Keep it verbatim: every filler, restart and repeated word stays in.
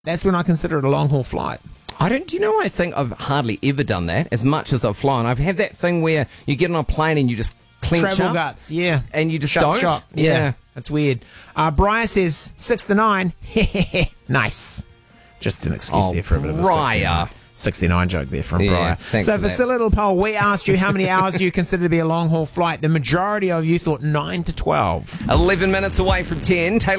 that's when I consider it a long haul flight. I don't, do you know, I think I've hardly ever done that as much as I've flown. I've had that thing where you get on a plane and you just clench Travel up. guts, yeah. And you just Shut don't. shop. Yeah. yeah. That's weird. Uh, Briar says six to nine. Nice. Just an excuse Oh, there for a bit of a Briar. sixty-nine, sixty-nine joke there from Yeah, Briar. thanks So for for that. a silly little poll, we asked you how many hours you consider to be a long haul flight. The majority of you thought nine to twelve. eleven minutes away from ten. Taylor